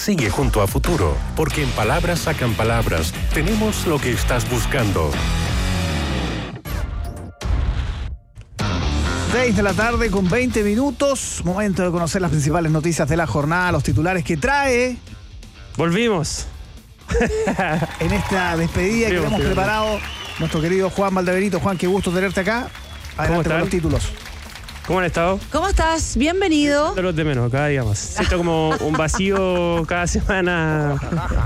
Sigue junto a Futuro, porque en palabras sacan palabras. Tenemos lo que estás buscando. 6 de la tarde con 20 minutos. Momento de conocer las principales noticias de la jornada, los titulares que trae. Volvimos. En esta despedida que hemos preparado nuestro querido Juan Valdebenito. Juan, qué gusto tenerte acá. Adelante con los títulos. ¿Cómo han estado? ¿Cómo estás? Bienvenido. Los de menos, cada día más. Siento como un vacío cada semana.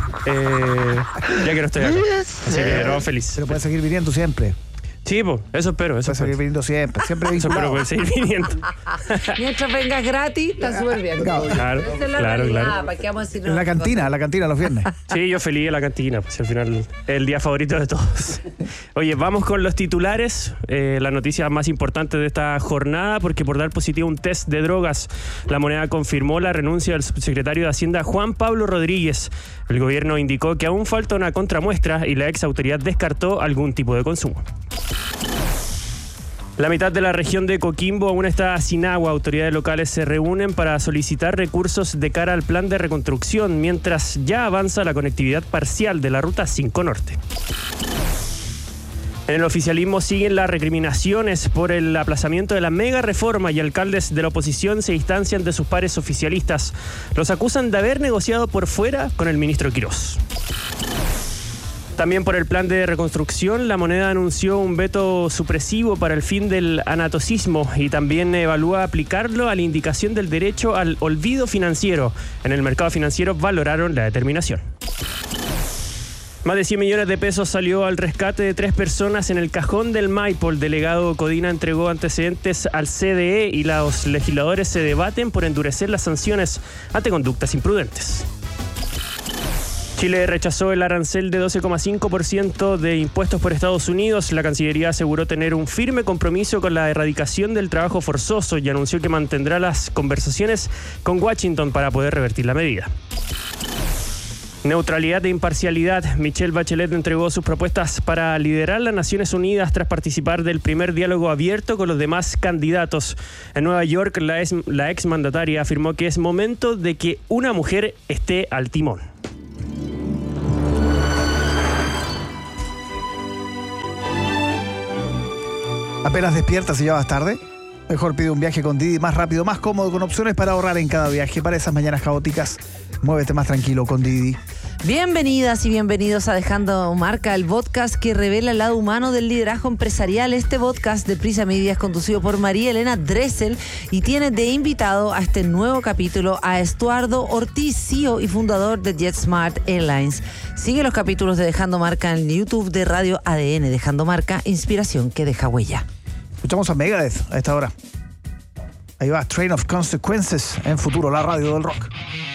Ya que no estoy acá. Así que no, feliz. Pero puedes seguir viniendo siempre. Sí, pues, eso espero. Puedes seguir viniendo siempre. Siempre eso espero, puedes seguir viniendo. Mientras vengas gratis, está súper bien. Claro. ¿Para qué vamos a decir? En la cantina los viernes. Sí, yo feliz en la cantina, pues al final es el día favorito de todos. Oye, vamos con los titulares, la noticia más importante de esta jornada, porque por dar positivo a un test de drogas, La Moneda confirmó la renuncia del subsecretario de Hacienda Juan Pablo Rodríguez. El gobierno indicó que aún falta una contramuestra y la ex autoridad descartó algún tipo de consumo. La mitad de la región de Coquimbo aún está sin agua. Autoridades locales se reúnen para solicitar recursos de cara al plan de reconstrucción, mientras ya avanza la conectividad parcial de la Ruta 5 Norte. En el oficialismo siguen las recriminaciones por el aplazamiento de la mega reforma y alcaldes de la oposición se distancian de sus pares oficialistas. Los acusan de haber negociado por fuera con el ministro Quirós. También por el plan de reconstrucción, La Moneda anunció un veto supresivo para el fin del anatocismo y también evalúa aplicarlo a la indicación del derecho al olvido financiero. En el mercado financiero valoraron la determinación. Más de 100 millones de pesos salió al rescate de 3 personas en el cajón del Maipo. El delegado Codina entregó antecedentes al CDE y los legisladores se debaten por endurecer las sanciones ante conductas imprudentes. Chile rechazó el arancel de 12,5% de impuestos por Estados Unidos. La Cancillería aseguró tener un firme compromiso con la erradicación del trabajo forzoso y anunció que mantendrá las conversaciones con Washington para poder revertir la medida. Neutralidad e imparcialidad. Michelle Bachelet entregó sus propuestas para liderar las Naciones Unidas tras participar del primer diálogo abierto con los demás candidatos. En Nueva York, la exmandataria afirmó que es momento de que una mujer esté al timón. Apenas despiertas y ya vas tarde. Mejor pide un viaje con Didi más rápido, más cómodo, con opciones para ahorrar en cada viaje. Para esas mañanas caóticas, muévete más tranquilo con Didi. Bienvenidas y bienvenidos a Dejando Marca, el podcast que revela el lado humano del liderazgo empresarial. Este podcast de Prisa Media es conducido por María Elena Dressel y tiene de invitado a este nuevo capítulo a Estuardo Ortiz, CEO y fundador de JetSmart Airlines. Sigue los capítulos de Dejando Marca en YouTube de Radio ADN. Dejando Marca, inspiración que deja huella. Escuchamos a Megadeth a esta hora. Ahí va, Train of Consequences en Futuro, la radio del rock.